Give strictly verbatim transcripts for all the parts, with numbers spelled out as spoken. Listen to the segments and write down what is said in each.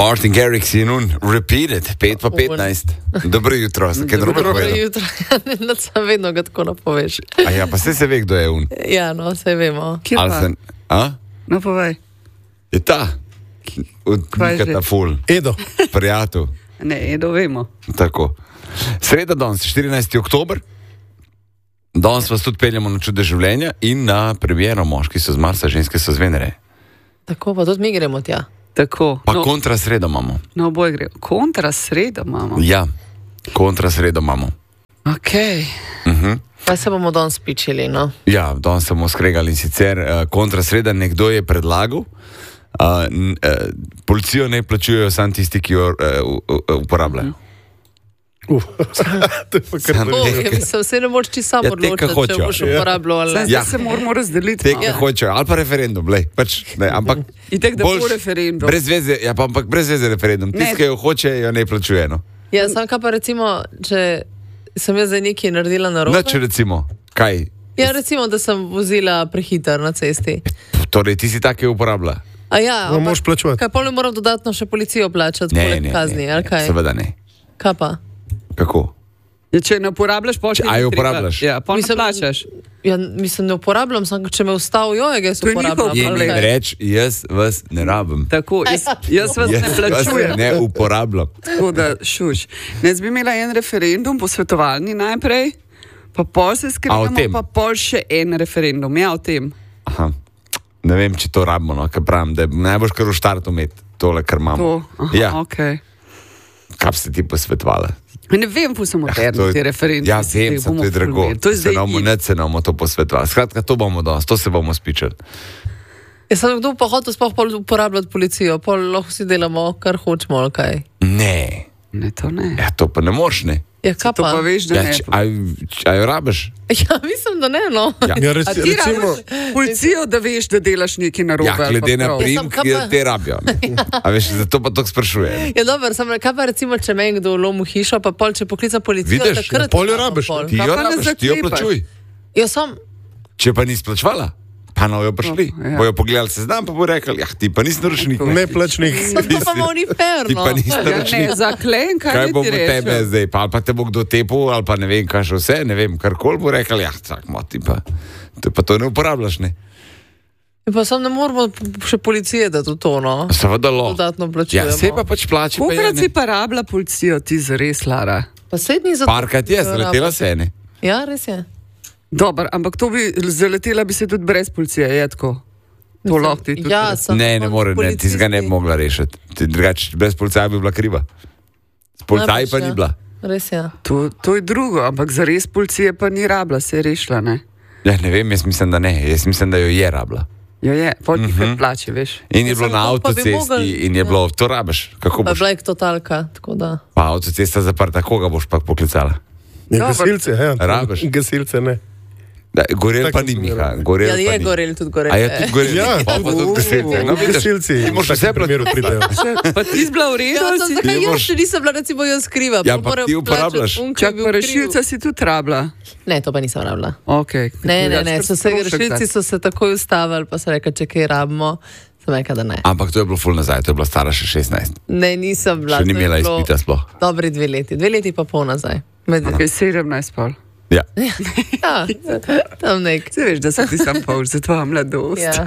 Martin Garrix in un repeated, pet pa petnajst. Dobro jutro, sem kaj drugo Dobro povedal. jutro, ne sam vedno ga tako napoveš. A ja, pa se se ve, kdo je un. Ja, no, saj vemo. Kje Ali pa? sem, a? No, povej. Je ta, od Kaj že? Nikata Ful, Edo. prijatelj. Ne, Edo vemo. Tako. Sreda danes, štirinajsti oktober. Danes vas tudi peljamo na čude življenja in na premiero Moški so z Marsa, ženske so z Venere. Tako pa tudi mi gremo tja. Tako. Pa no, kontra sredo imamo. no, oboj gre. Kontra sredo imamo. Ja, kontra sredo imamo. Ok. Uh-huh. Pa se bomo danes pičili, no. Ja, danes smo skregali in sicer uh, kontra sreda nekdo je predlagal, uh, n, uh, policijo ne plačujejo samo tisti, ki jo uh, uh, uporabljajo. Uf, to je pa kar Sam- O, Te- ja, mislim, se ne moreš ti sam Ja, te, odločiti, ka če hočejo. boš Ja. uporabljal ali Zdaj ne. Ja. se moramo razdeliti. Te, pa. ki ja. hočejo, ali pa referendum, lej, pač, ne, ampak Itek, da bo boljš- referendum. brez veze, ja, pa, ampak brez veze referendum. Ne. Tisti, ki jo hoče, jo ne plačuje. No. Ja, sam kaj pa recimo, če sem jaz zdaj nekaj naredila na robe. Noč recimo, kaj? Ja, recimo, da sem vozila prehiter na cesti. Torej, ti si tak, ki jo uporablja? A ja, No, ampak moraš plačevati. kaj pol ne moram dodatno še policijo plačati, Ne, poleg ne, kazni, ne, ali kaj? seveda ne. Kaj pa? Kako? Ja, če ne uporabljaš, pa še A jo uporabljaš? Ja, pa ne Mislim- plačaš. Ja, mislim, ne uporabljam, samo če me ustavijo, je ga jaz To je njihov uporabljam. Je problem. ali ne kaj? reč, jaz vas ne rabim. Tako, jaz, jaz vas ne Jaz vas plačujem. ne uporabljam. Tako da, šuš. Ne, zdaj bi imela en referendum, posvetovalni najprej, pa pol se A o skrijemo, tem? pa pol še en referendum. Ja, o tem. Aha. Ne vem, če to rabimo, no, ker pravim, da najboljš kar v štartu imeti tole, kar imamo. To. Aha, Ja, ok. kaj ste ti posvetovali? Ne vem, kako so moderni ti referendumi. Ja, si vem, teh sem bomo to je drago. ful- To je Se zdaj nam in. ne se nam to posvetovali. Skratka, to bomo danes, to se bomo spičali. Jaz sem kdo pa hotel sploh pol uporabljati policijo, pol lahko si delamo, kar hočemo, ali kaj. Ne, Ne, to ne. ja, to pa ne moreš, ne. Ja, kaj To pa? pa veš, da Ja, ne. če, a, a jo rabiš? Ja, mislim, da ne, no. Ja. Ja, A reci, ti recimo, rabiš policijo, da veš, da delaš nekaj narobe. Ja, glede na prav. prim, Ja, sam, kaj ki pa- te rabijo. ne. A veš, zato pa to sprašujem. Ja, dobro, sem kaj pa recimo, če me kdo lomi hišo, pa pol, če poklica policijo, Vidiš, takrat... ja, pol jo imamo rabiš, pol. Ti Kaj jo pa ne rabiš, ti jo zaklepaš? plačuj. Ja, sem... Če pa nisi plačvala, pa no jo prišli. No, ja. Bojo pogledali seznam, pa bo rekel, ja, ti pa nisi naročnik. ne plačnik. Sem to pa malo ni fair, Ti no. pa nisi Ja, naročnik. ne, zaklen, kaj, Kaj naj bo ti v tebe rečem? zdaj, pa, ali pa te bo kdo tepel, ali pa ne vem, kaj še vse, ne vem, karkoli bo rekel, ja, tak, mo, ti pa, ti pa to ne uporabljaš, ne. Ja, pa sem ne moramo še policije, da to to, no. Seveda lo. Dodatno Ja, plačujemo. se pa pač plači, pa je, Kolikrat si ne. pa rabila policijo, ti zares, Lara? Pa sedni za... Parkrat je, zaletela se je, ne. Ja, res je. Dobar, ampak to bi zaletela bi se tudi brez policije, je tako. To lahko ti tudi. Ja, sem... Ne, ne more, ne, ti ga ne bi mogla rešiti. Ti drugače, brez policaja bi bila kriva. S policaji pa Najbrž, ni ja. bila. Res je. To, to je drugo, ampak zares policije pa ni rabila, se je rešila, ne? Ja, ne vem, jaz mislim, da ne, jaz mislim, da jo je rabila. Jo je, pol ti Mhm. kaj plače, veš. In je Ja, bilo samo na to pa bi avtocesti mogli- in je ja. bilo, to rabiš, kako Pa boš, Black totalka, tako da... pa avtocesta zaprta, koga boš pa poklicala? Ja, Dobar. gasilce, ja. Rabiš. Gasilce ne. Da, gorel Tako pa ni, sem Miha, razumel. gorel Ja, pa je ni. gorel, tudi gorel. A je tudi gorel? Ja, pa, pa tudi gasilci. No, vidiš, Gasilci ti moraš v vse takem primeru plačati. pridejo. Pa ti si bila v redu, Ja, ali sem, si zakaj Ti jaz moraš- še nisem bila, recimo, jaz kriva? Ja, Pol pa morajo ti plačati uporabljaš. un, ki je čak bil pa kriv. rešilca si tudi rabila. Ne, to pa nisem rabila. Okay. Ne, ne, ne, so se rešilci so se takoj ustavili, pa so rekli, če kaj rabimo, sem rekla, da ne. Ampak to je bilo ful nazaj, to je bila stara še šestnajst. Ne, nisem bila. Še ni to je imela bilo izpita sploh. Dobri dve leti, dve leti pa pol nazaj. Med, Okay, sedemnajst pol. Ja. ja, tam nek. Se veš, da sem ti sam pol za tvojo mladost. Ja.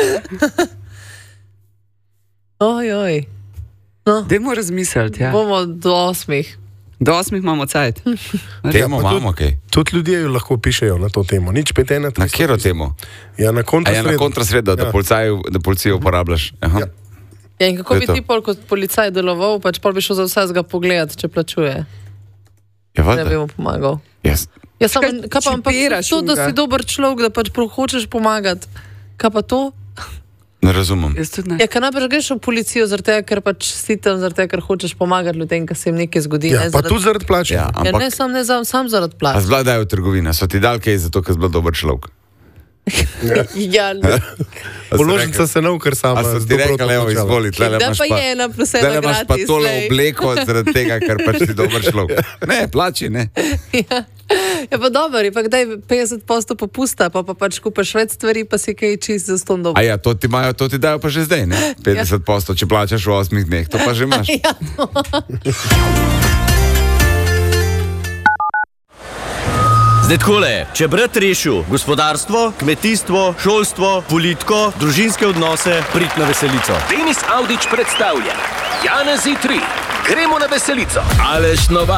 Oj, oj. No, Dajmo razmisliti, ja. bomo do osmih. Do osmih imamo cajt. Temo pa tudi- imamo, kaj? Tudi ljudje jo lahko pišejo na to temo. Nič pet ena. Na kjero temo? Ja, na A kontra je na sredo. kontrasredo, da Ja. policaju, da policijo uporabljaš. Aha. Ja. Ja, in kako To je bi to. ti pol kot policaj deloval, pač pol bi šel za vsega pogledat, če plačuje. Ja, Ne bi valjda. mu pomagal. Jaz. Ja, samo, Kaj kaj pa ampak čipiraš to, da unga? si dober človek, da pač prav hočeš pomagati. Kaj pa to? Ne razumem. Jaz tudi ne. Ja, ker najprej greš v policijo, zaradi tega, ker pač si tam, zaradi tega, ker hočeš pomagati ljudem, ker se jim nekaj zgodi. Ja, ne, pa zaradi- tudi zaradi plače. Ja, Ja, ampak ne, sam, ne, sam, sam zaradi a plač. zvladajo trgovina, so ti dal kaj zato, ker si bil dober človek. Ja, ne. Položnica se nav, ker sama. A so z ti rekli, dobrotno evo, končala. izvoli, tlele Da imaš pa pa, je ena plus ena tlele imaš pa gratis, tole glej. obleko zaradi tega, ker pač si dober človek. Ne, plači, ne. Ja. Ja, pa dobro, je pa kdaj petdeset odstotkov popusta, pa, pa pač kupaš več stvari, pa si kaj čist za ston dobro. A ja, to ti, imajo, to ti dajo pa že zdaj, ne? petdeset odstotkov, če plačaš v osmih dneh, to pa že imaš. Ja, no. Zdaj takole, če brat rešil gospodarstvo, kmetijstvo, šolstvo, politiko, družinske odnose, prid na veselico. Denis Avdić predstavlja Janezi tri. Gremo na veselico. Aleš Nova.